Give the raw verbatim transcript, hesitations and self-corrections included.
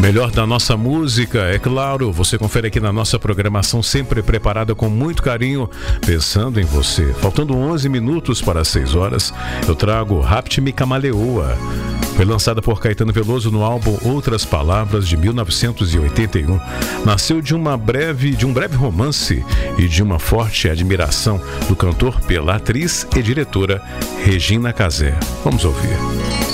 Melhor da nossa música, é claro, você confere aqui na nossa programação, sempre preparada com muito carinho, pensando em você. Faltando onze minutos para as seis horas, eu trago Rapt-me Camaleoa. Foi lançada por Caetano Veloso no álbum Outras Palavras, de mil novecentos e oitenta e um. Nasceu de, uma breve, de um breve romance e de uma forte admiração do cantor pela atriz e diretora Regina Casé. Vamos ouvir.